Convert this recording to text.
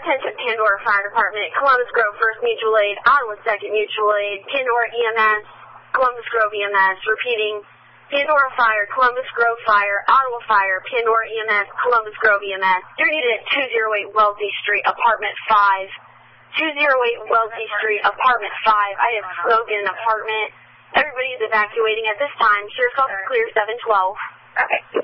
Attention Pandora Fire Department, Columbus Grove First Mutual Aid, Ottawa Second Mutual Aid, Pandora EMS, Columbus Grove EMS. Repeating, Pandora Fire, Columbus Grove Fire, Ottawa Fire, Pandora EMS, Columbus Grove EMS. You're needed at 208 Wellesley Street, Apartment 5. 208 Wellesley Street, Apartment 5. I have smoke in an apartment. Everybody is evacuating at this time. Sheriff's Office clear 712. Okay.